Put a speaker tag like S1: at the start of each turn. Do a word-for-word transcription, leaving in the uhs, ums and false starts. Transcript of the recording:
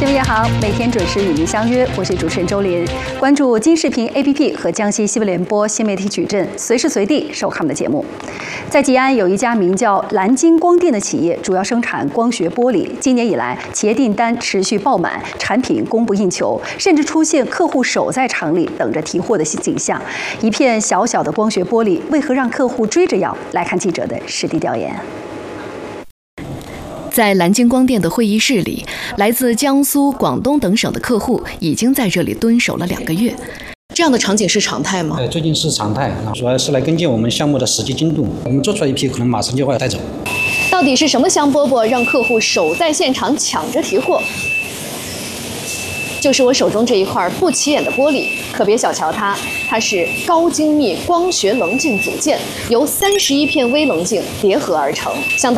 S1: 新闻夜航每天准时与您相约，我是主持人周林。关注金视频 A P P 和江西新闻联播新媒体矩阵，随时随地收看我们的节目。在吉安有一家名叫蓝金光电的企业，主要生产光学玻璃。今年以来，企业订单持续爆满，产品供不应求，甚至出现客户守在厂里等着提货的景象。一片小小的光学玻璃，为何让客户追着要？来看记者的实地调研。
S2: 在蓝金光电的会议室里，来自江苏、广东等省的客户已经在这里蹲守了两个月。这样的场景是常态吗？
S3: 呃，最近是常态，主要是来跟进我们项目的实际进度。我们做出来一批，可能马上就要带走。
S2: 到底是什么香饽饽让客户守在现场抢着提货？就是我手中这一块不起眼的玻璃，可别小瞧它，它是高精密光学棱镜组件，由三十一片微棱镜叠合而成，相当。